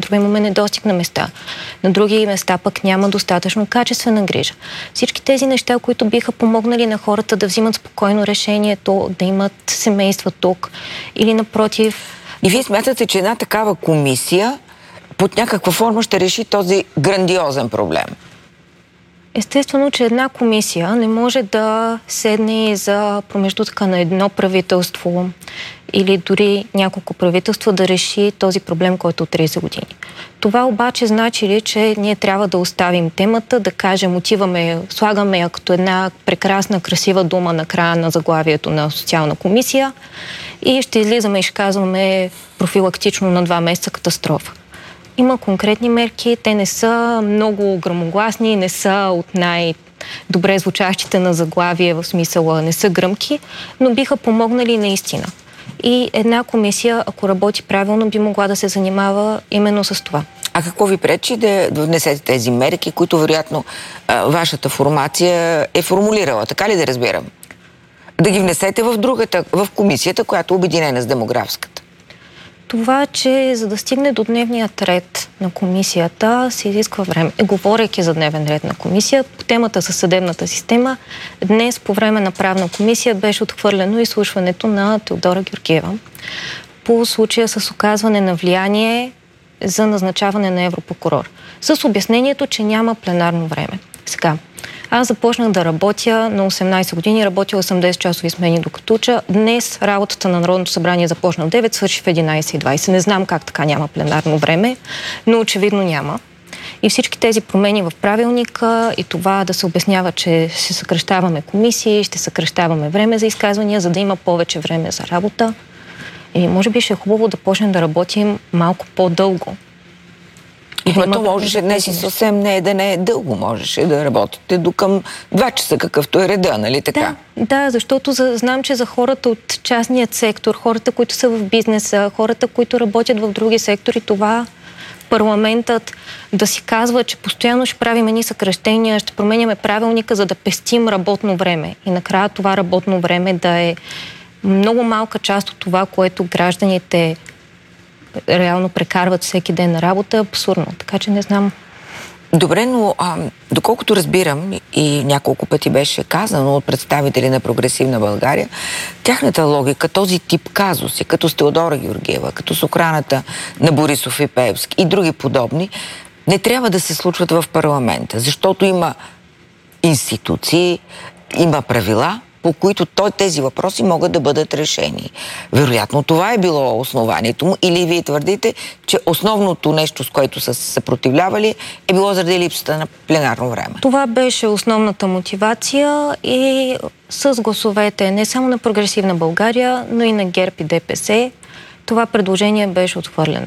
центрове имаме недостиг на места. На други места пък няма достатъчно качествена грижа. Всички тези неща, които биха помогнали на хората да взимат спокойно решението, да имат семейства тук или напротив. И вие смятате, че една такава комисия под някаква форма ще реши този грандиозен проблем? Естествено, че една комисия не може да седне за промеждутъка на едно правителство или дори няколко правителства да реши този проблем, който е от 30 години. Това обаче значи ли, че ние трябва да оставим темата, да кажем, отиваме, слагаме я като една прекрасна, красива дума на края на заглавието на социална комисия и ще излизаме и ще казваме профилактично на 2 месеца катастрофа. Има конкретни мерки, те не са много гръмогласни, не са от най-добре звучащите на заглавие, в смисъла не са гръмки, но биха помогнали наистина. И една комисия, ако работи правилно, би могла да се занимава именно с това. А какво ви пречи да внесете тези мерки, които вероятно вашата формация е формулирала, така ли да разбирам? Да ги внесете в комисията, която е обединена с демографската. Това, че за да стигне до дневният ред на комисията, се изисква време. Говорейки за дневен ред на комисия, по темата за съдебната система, днес по време на правна комисия беше отхвърлено изслушването на Теодора Георгиева по случая с оказване на влияние за назначаване на европрокурор. С обяснението, че няма пленарно време. Сега, аз започнах да работя на 18 години, работила съм 10 часови смени докато уча. Днес работата на Народното събрание започна в 9, свърши в 11:20. Не знам как така няма пленарно време, но очевидно няма. И всички тези промени в правилника и това да се обяснява, че ще съкращаваме комисии, ще съкращаваме време за изказвания, за да има повече време за работа. И може би ще е хубаво да почнем да работим малко по-дълго. То можеше днес и съвсем да не е дълго. Можеше да работите до към 2 часа, какъвто е реда, нали така? Да, защото знам, че за хората от частният сектор, хората, които са в бизнеса, хората, които работят в други сектори, това парламентът да си казва, че постоянно ще правим едни съкращения, ще променяме правилника, за да пестим работно време. И накрая това работно време да е много малка част от това, което гражданите реално прекарват всеки ден на работа, е абсурдно. Така че не знам. Добре, но доколкото разбирам и няколко пъти беше казано от представители на Прогресивна България, тяхната логика, този тип казуси, като с Теодора Георгиева, като с охраната на Борисов и Пеевски и други подобни, не трябва да се случват в парламента, защото има институции, има правила, по които тези въпроси могат да бъдат решени. Вероятно, това е било основанието му, или вие твърдите, че основното нещо, с което са се съпротивлявали, е било заради липсата на пленарно време? Това беше основната мотивация и с гласовете не само на Прогресивна България, но и на ГЕРБ и ДПС, това предложение беше отхвърлено.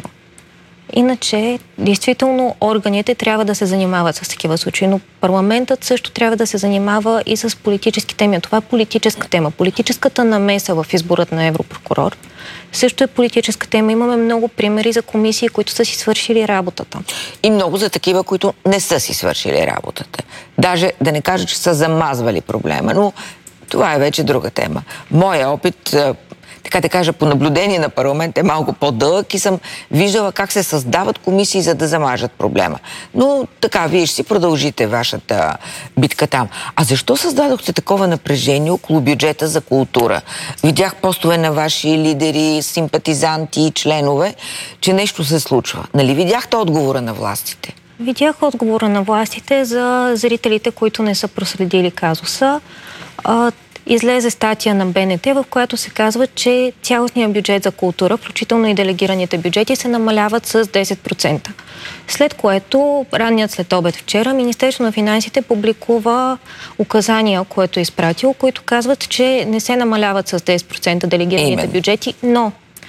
Иначе, действително, органите трябва да се занимават с такива случаи, но парламентът също трябва да се занимава и с политически теми. Това е политическа тема. Политическата намеса в изборът на европрокурор също е политическа тема. Имаме много примери за комисии, които са си свършили работата. И много за такива, които не са си свършили работата. Даже да не кажа, че са замазвали проблема, но това е вече друга тема. Моя опит, така да кажа, по наблюдение на парламент е малко по-дълъг и съм виждала как се създават комисии, за да замажат проблема. Но така, вие ще си продължите вашата битка там. А защо създадохте такова напрежение около бюджета за култура? Видях постове на ваши лидери, симпатизанти и членове, че нещо се случва. Нали видяхте отговора на властите? Видях отговора на властите за зрителите, които не са проследили казуса. Излезе статия на БНТ, в която се казва, че цялостният бюджет за култура, включително и делегираните бюджети, се намаляват с 10%. След което, ранният след обед вчера, Министерството на финансите публикува указания, което е изпратило, които казват, че не се намаляват с 10% делегираните бюджети, но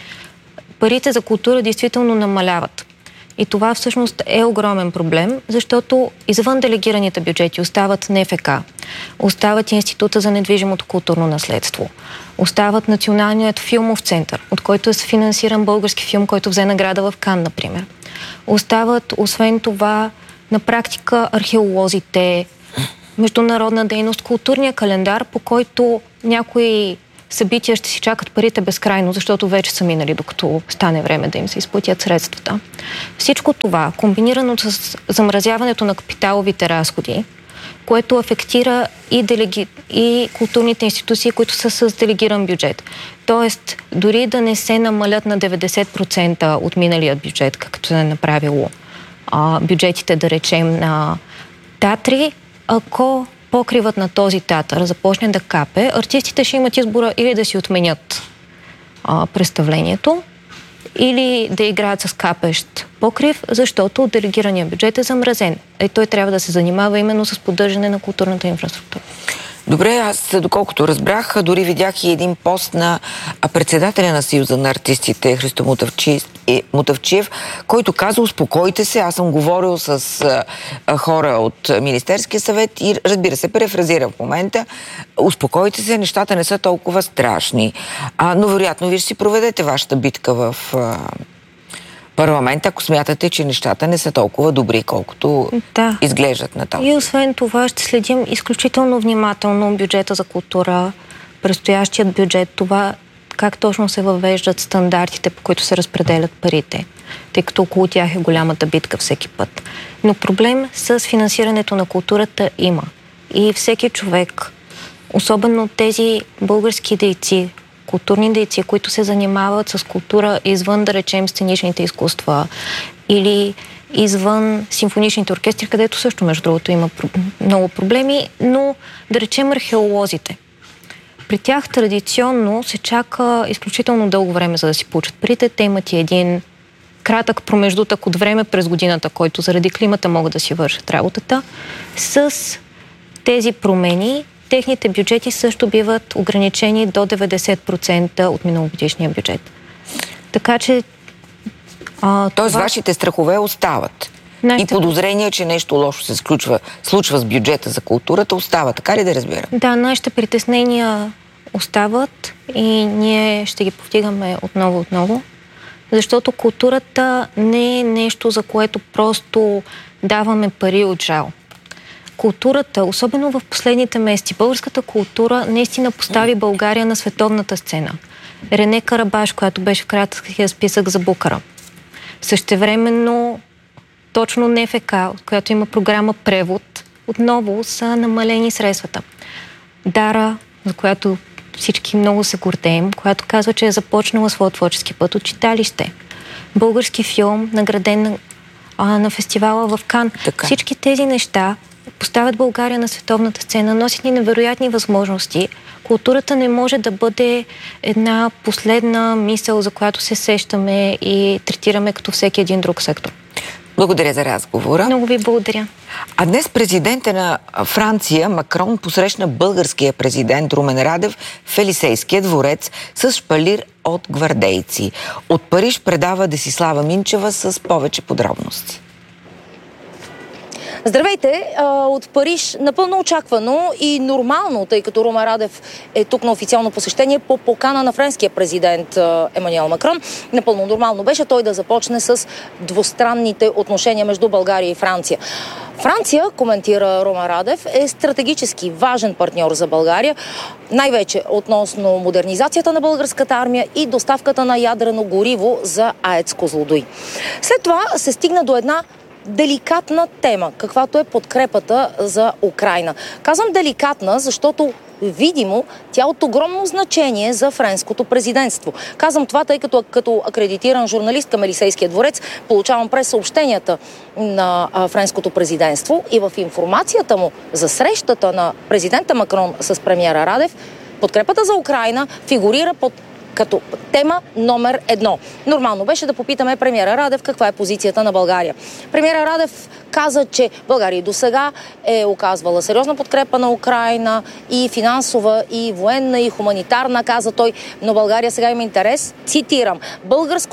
парите за култура действително намаляват. И това всъщност е огромен проблем, защото извън делегираните бюджети остават НФК, остават Института за недвижимото културно наследство, остават Националният филмов център, от който е финансиран български филм, който взе награда в Кан, например. Остават, освен това, на практика археолозите, международна дейност, културния календар, по който някои събития ще си чакат парите безкрайно, защото вече са минали, докато стане време да им се изплатят средствата. Всичко това, комбинирано с замразяването на капиталовите разходи, което афектира и културните институции, които са с делегиран бюджет. Тоест, дори да не се намалят на 90% от миналия бюджет, както се е направило бюджетите, да речем, на театри, ако покривът на този театър започне да капе, артистите ще имат избора или да си отменят представлението, или да играят с капещ покрив, защото делегираният бюджет е замразен. И той трябва да се занимава именно с поддържане на културната инфраструктура. Добре, аз доколкото разбрах, дори видях и един пост на председателя на Съюза на артистите Христо Мутафчиев, който каза: успокойте се, аз съм говорил с хора от Министерския съвет и, разбира се, перефразира в момента: успокойте се, нещата не са толкова страшни. Но вероятно вие ще си проведете вашата битка в парламент, ако смятате, че нещата не са толкова добри, колкото изглеждат на този. И освен това ще следим изключително внимателно бюджета за култура, предстоящият бюджет, това как точно се въвеждат стандартите, по които се разпределят парите, тъй като около тях е голямата битка всеки път. Но проблем с финансирането на културата има. И всеки човек, особено тези български дейци, културни дейци, които се занимават с култура извън, да речем, сценичните изкуства или извън симфоничните оркестри, където също, между другото, има много проблеми, но, да речем, археолозите. При тях традиционно се чака изключително дълго време, за да си получат парите. Те имат и един кратък промеждутък от време през годината, който заради климата могат да си вършат работата. С тези промени техните бюджети също биват ограничени до 90% от миналогодишния бюджет. Така че... Тоест вашите страхове остават. И подозрения, че нещо лошо се случва с бюджета за културата, остава. Така ли да разбирам? Да, нашите притеснения остават и ние ще ги повдигаме отново. Защото културата не е нещо, за което просто даваме пари от жал. Културата, особено в последните месеци, българската култура наистина постави България на световната сцена. Рене Карабаш, която беше в краткия списък за Букара. Същевременно точно НФК, от която има програма Превод, отново са намалени средствата. Дара, за която всички много се гордеем, която казва, че е започнала своя творчески път от читалище. Български филм, награден на фестивала в Кан. Така. Всички тези неща поставят България на световната сцена, носят ни невероятни възможности. Културата не може да бъде една последна мисъл, за която се сещаме и третираме като всеки един друг сектор. Благодаря за разговора. Много ви благодаря. А днес президента на Франция Макрон посрещна българския президент Румен Радев в Елисейския дворец с шпалир от гвардейци. От Париж предава Десислава Минчева с повече подробности. Здравейте! От Париж напълно очаквано и нормално, тъй като Румен Радев е тук на официално посещение по покана на френския президент Емануел Макрон. Напълно нормално беше той да започне с двустранните отношения между България и Франция. Франция, коментира Румен Радев, е стратегически важен партньор за България, най-вече относно модернизацията на българската армия и доставката на ядрено гориво за АЕЦ Козлодуй. След това се стигна до една деликатна тема, каквато е подкрепата за Украйна. Казвам деликатна, защото видимо тя е от огромно значение за френското президентство. Казвам това, тъй като акредитиран журналист към Елисейския дворец получавам през съобщенията на френското президентство и в информацията му за срещата на президента Макрон с премиера Радев, подкрепата за Украйна фигурира като тема номер 1. Нормално беше да попитаме премиера Радев каква е позицията на България. Премиера Радев каза, че България и досега е оказвала сериозна подкрепа на Украйна и финансова, и военна, и хуманитарна, каза той, но България сега има интерес, цитирам, българското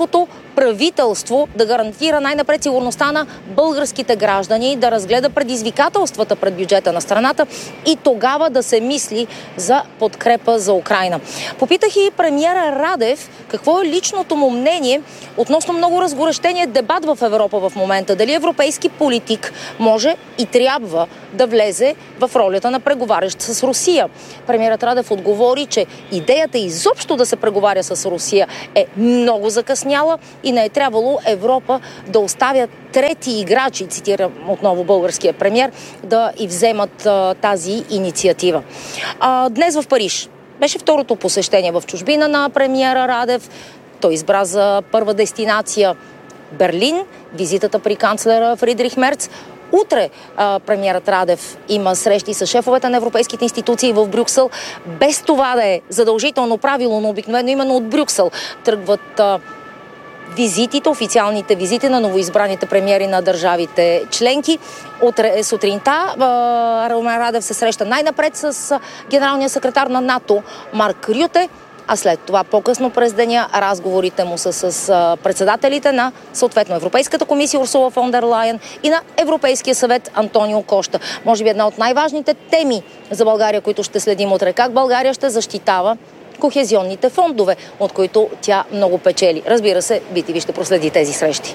правителство да гарантира най-напред сигурността на българските граждани, да разгледа предизвикателствата пред бюджета на страната и тогава да се мисли за подкрепа за Украйна. Попитах и премиера Радев какво е личното му мнение относно много разгорещения дебат в Европа в момента. Дали европейски политик може и трябва да влезе в ролята на преговарящ с Русия. Премиерът Радев отговори, че идеята изобщо да се преговаря с Русия е много закъсняла и не е трябвало Европа да оставя трети играчи, цитирам отново българския премиер, да и вземат тази инициатива. Днес в Париж беше второто посещение в чужбина на премиера Радев. Той избра за първа дестинация Берлин, визитата при канцлера Фридрих Мерц. Утре премиерът Радев има срещи с шефовете на европейските институции в Брюксел. Без това да е задължително правило, но обикновено именно от Брюксел тръгват визитите, официалните визити на новоизбраните премиери на държавите членки. Утре сутринта Румен Радев се среща най-напред с генералния секретар на НАТО Марк Рюте, а след това по-късно през деня разговорите му са с председателите на съответно Европейската комисия Урсула фон дер Лайен и на Европейския съвет Антонио Кошта. Може би една от най-важните теми за България, които ще следим утре. Как България ще защитава кохезионните фондове, от които тя много печели. Разбира се, BTV ще проследи тези срещи.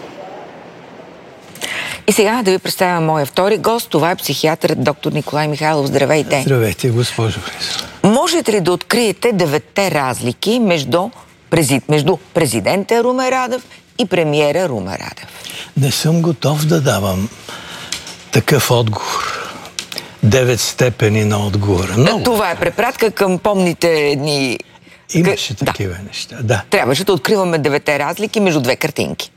И сега да ви представя моя втори гост. Това е психиатрът доктор Николай Михайлов. Здравейте! Здравейте, госпожо Христова. Можете ли да откриете 9 разлики между президента Румен Радев и премиера Румен Радев? Не съм готов да давам такъв отговор. 9 степени на отговора. Много. Това е препратка към помните дни. Имаше такива неща, да. Трябваше да откриваме 9 разлики между 2 картинки.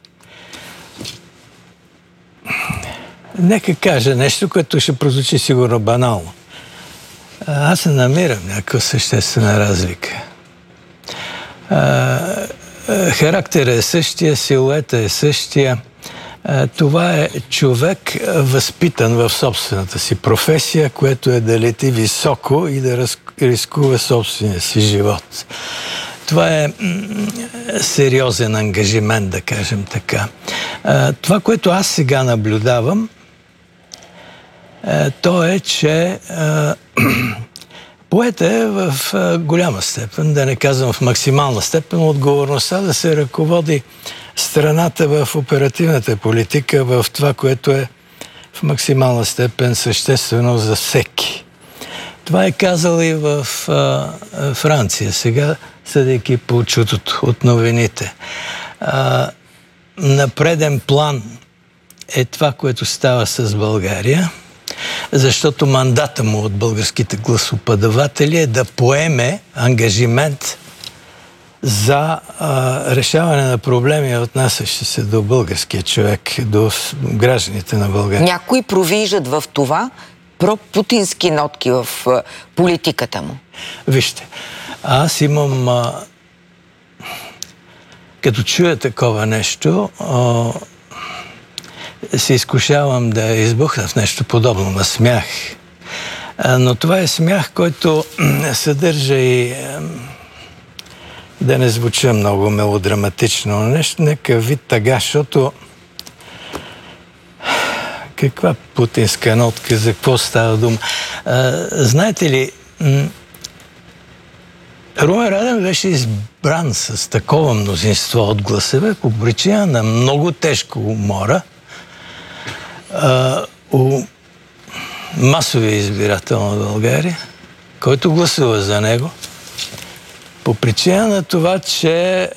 Нека кажа нещо, което ще прозвучи сигурно банално. Аз не намирам някаква съществена разлика. Характерът е същия, силуета е същия. Това е човек възпитан в собствената си професия, което е да лети високо и да рискува собствения си живот. Това е сериозен ангажимент, да кажем така. Това, което аз сега наблюдавам, то е, че поета е в голяма степен, да не казвам в максимална степен, отговорността да се ръководи страната в оперативната политика, в това, което е в максимална степен съществено за всеки. Това е казал и в Франция, сега, съдейки по чутото от новините. На преден план е това, което става с България, защото мандата му от българските гласоподаватели е да поеме ангажимент за решаване на проблеми, отнасящи се до българския човек, до гражданите на България. Някои провиждат в това пропутински нотки в политиката му. Вижте, аз имам... като чуя такова нещо, се изкушавам да избухна в нещо подобно на смях. Но това е смях, който съдържа и... да не звуча много мелодраматично, но нещо, нека вид тъга, защото каква путинска нотка, за какво става дума? Знаете ли, Румен Радев беше избран с такова мнозинство от гласове по причина на много тежко умора у масовия избирател на България, който гласува за него, по причина на това, че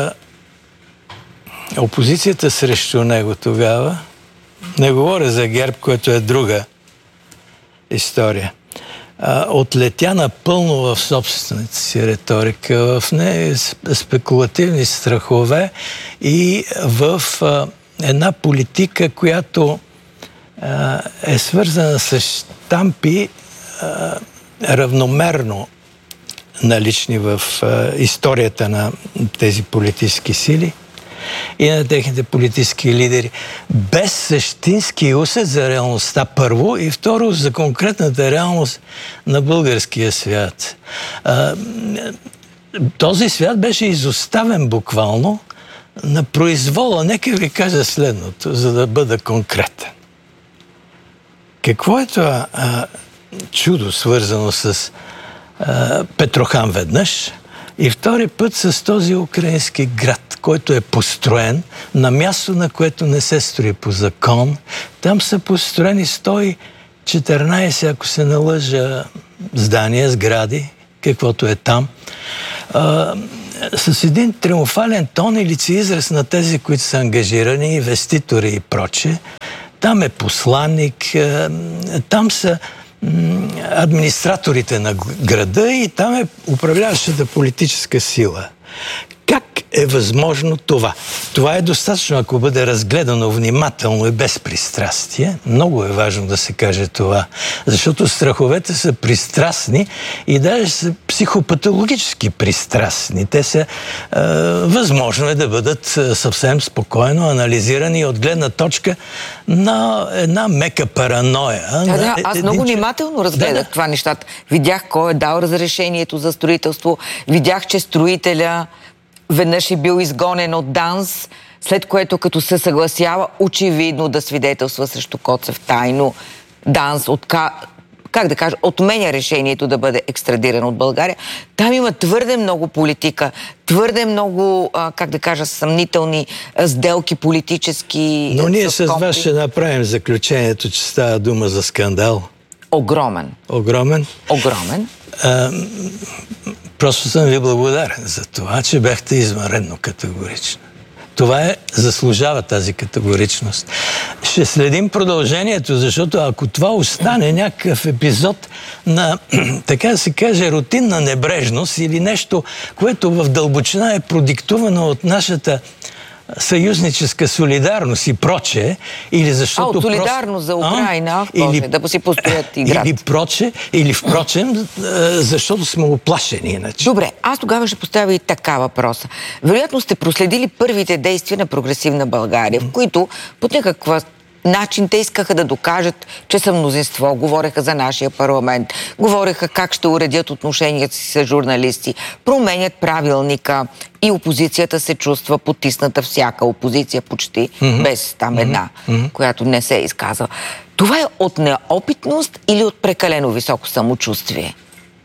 опозицията срещу него тогава, не говоря за ГЕРБ, което е друга история, отлетя напълно в собствената си риторика, в нея спекулативни страхове и в една политика, която е свързана с щампи равномерно налични в историята на тези политически сили и на техните политически лидери, без същински усет за реалността първо и второ за конкретната реалност на българския свят. Този свят беше изоставен буквално на произвола. Нека ви кажа следното, за да бъда конкретен. Какво е това чудо, свързано с Петрохан веднъж и втори път с този украински град, който е построен на място, на което не се строи по закон. Там са построени 114, ако се не лъжа, здания, сгради, каквото е там. С един триумфален тон и лицеизраз на тези, които са ангажирани, инвеститори и проче. Там е посланник, там са администраторите на града и там е управляващата политическа сила. Как е възможно това? Това е достатъчно, ако бъде разгледано внимателно и без пристрастие. Много е важно да се каже това, защото страховете са пристрастни и даже са психопатологически пристрастни. Те са възможно е да бъдат съвсем спокойно анализирани от гледна точка на една мека параноя. Да, аз много внимателно разгледах това нещата. Видях кой е дал разрешението за строителство, видях, че строителя веднъж е бил изгонен от ДАНС, след което като се съгласява очевидно да свидетелства срещу Коцев тайно, ДАНС отменя решението да бъде екстрадиран от България. Там има твърде много политика, твърде много, съмнителни сделки политически. Но ние с вас ще направим заключението, че става дума за скандал. Огромен. Огромен? Огромен. Просто съм ви благодарен за това, че бяхте извънредно категорични. Това заслужава тази категоричност. Ще следим продължението, защото ако това остане някакъв епизод на, така да се каже, рутинна небрежност или нещо, което в дълбочина е продиктувано от нашата съюзническа солидарност и прочее, или защото от солидарност за Украина, или да си построят и град. Или прочее, или впрочем, защото сме оплашени иначе. Добре, аз тогава ще поставя и така въпроса. Вероятно сте проследили първите действия на Прогресивна България, в които под някаква начин те искаха да докажат, че са мнозинство. Говореха за нашия парламент, говореха как ще уредят отношенията си с журналисти, променят правилника и опозицията се чувства потисната, всяка опозиция почти, без там една, която не се е изказала. Това е от неопитност или от прекалено високо самочувствие?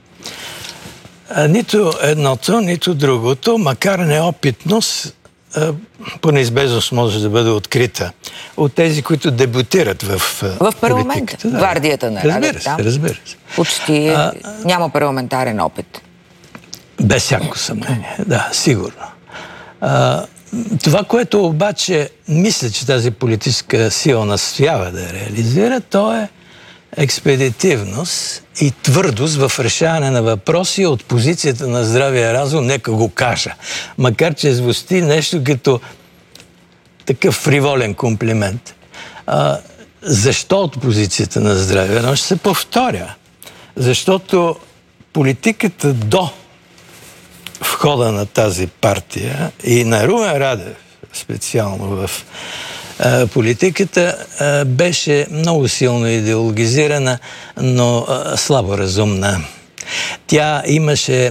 Нито едното, нито другото, макар неопитност, по неизбежност може да бъде открита от тези, които дебютират в парламента, да. Гвардията на Радев. Разбира се. Почти няма парламентарен опит. Без всяко съмнение, да, сигурно. Това, което обаче мисля, че тази политическа сила настоява да реализира, то е експедитивност и твърдост в решаване на въпроси от позицията на здравия разум, нека го кажа. Макар че звучи нещо като такъв фриволен комплимент. Защо от позицията на здравия разум? Ще се повторя. Защото политиката до входа на тази партия и на Румен Радев специално в политиката беше много силно идеологизирана, но слабо разумна. Тя имаше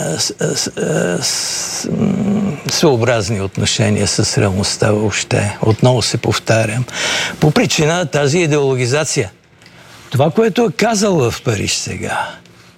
своеобразни отношения с реалността въобще. Отново се повтарям. По причина на тази идеологизация. Това, което е казал в Париж сега,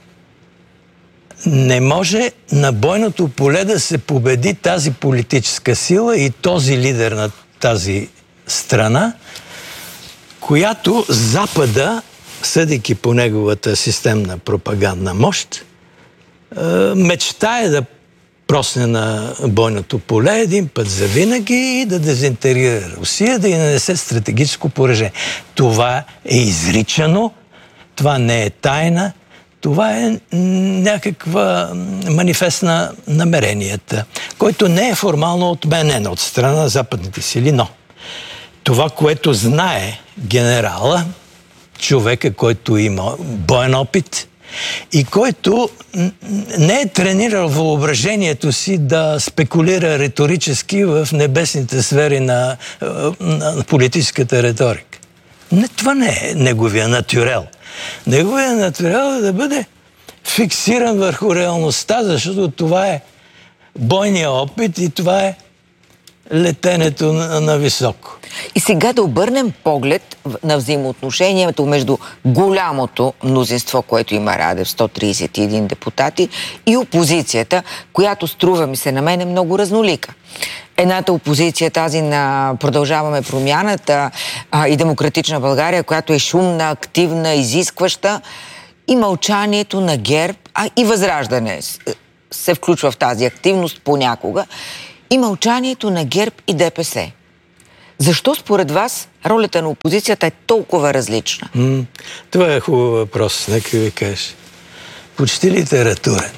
не може на бойното поле да се победи тази политическа сила и този лидер на тази страна, която Запада, съдейки по неговата системна пропагандна мощ, мечтае да просне на бойното поле един път завинаги и да дезинтегрира Русия, да й нанесе стратегическо поражение. Това е изричано, това не е тайна, това е някаква манифест на намеренията, който не е формално отменен от страна на западните сили, но това, което знае генерала, човека, който има боен опит и който не е тренирал въображението си да спекулира риторически в небесните сфери на политическата риторика. Това не е неговия натюрел. Неговия натюрел е да бъде фиксиран върху реалността, защото това е бойния опит и това е летенето на високо. И сега да обърнем поглед на взаимоотношението между голямото мнозинство, което има Радев, 131 депутати, и опозицията, която, струва ми се на мен, е много разнолика. Едната опозиция, тази на Продължаваме промяната и Демократична България, която е шумна, активна, изискваща, и мълчанието на ГЕРБ, и Възраждане се включва в тази активност понякога, и мълчанието на ГЕРБ и ДПС. Защо според вас ролята на опозицията е толкова различна? Това е хубав въпрос, нека ви кажа. Почти литературен.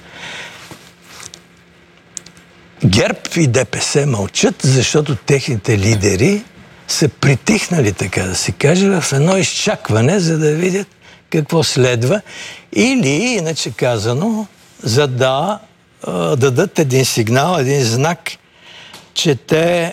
ГЕРБ и ДПС мълчат, защото техните лидери са притихнали, така да се каже, в едно изчакване, за да видят какво следва, или, иначе казано, за да дадат един сигнал, един знак, че те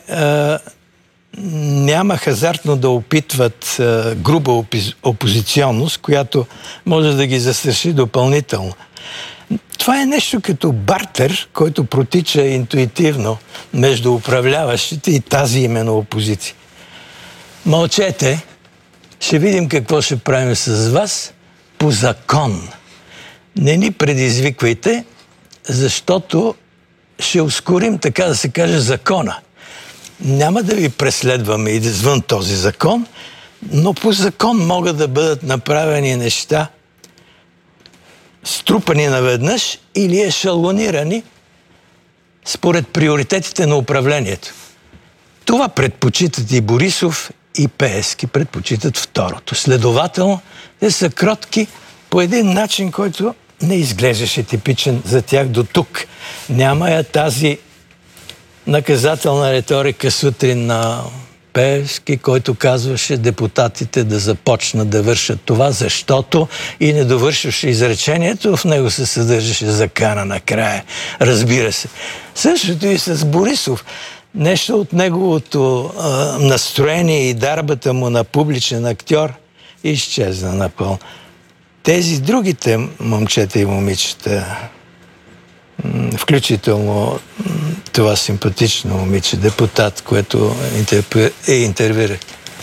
няма хазартно да опитват груба опозиционност, която може да ги застраши допълнително. Това е нещо като бартер, който протича интуитивно между управляващите и тази именно опозиция. Мълчете, ще видим какво ще правим с вас по закон. Не ни предизвиквайте, защото ще ускорим, така да се каже, закона. Няма да ви преследваме извън този закон, но по закон могат да бъдат направени неща, струпани наведнъж или ешелонирани според приоритетите на управлението. Това предпочитат и Борисов, и Пеевски предпочитат второто. Следователно, те са кротки по един начин, който не изглеждаше типичен за тях до тук. Няма я тази наказателна риторика сутрин на Пеевски, който казваше депутатите да започнат да вършат това, защото и не довършваше изречението, в него се съдържаше закана накрая. Разбира се. Същото и с Борисов. Нещо от неговото настроение и дарбата му на публичен актьор изчезна напълно. Тези другите момчета и момичета, включително това симпатично момиче, депутат, което интервюирах,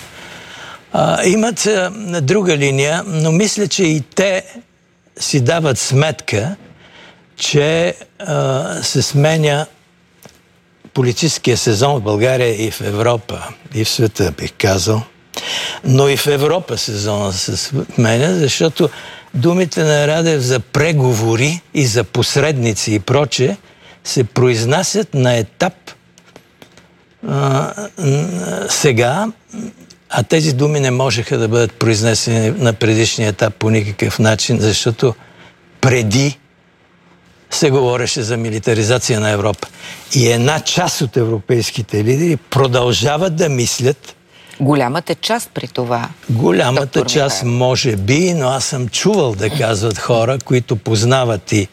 имат друга линия, но мисля, че и те си дават сметка, че се сменя политическия сезон в България и в Европа, и в света, бих казал. Но и в Европа сезона се сменя, защото думите на Радев за преговори и за посредници и прочее се произнасят на етап сега, а тези думи не можеха да бъдат произнесени на предишния етап по никакъв начин, защото преди се говореше за милитаризация на Европа. И една част от европейските лидери продължават да мислят. Голямата част при това. Голямата част може би, но аз съм чувал да казват хора, които познават и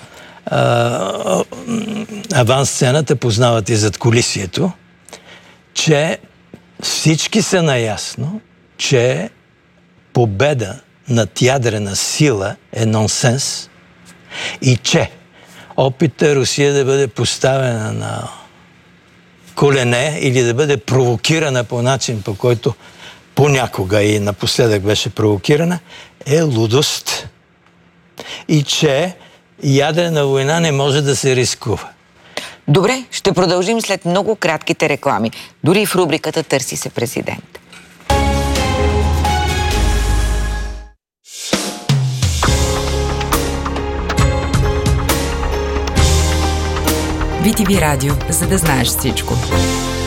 авансцената, познават и задкулисието, че всички са наясно, че победа над ядрена сила е нонсенс и че опита Русия да бъде поставена на колене или да бъде провокирана по начин, по който понякога и напоследък беше провокирана, е лудост. И че ядрена война не може да се рискува. Добре, ще продължим след много кратките реклами. Дори в рубриката "Търси се президент". BTV Радио, за да знаеш всичко.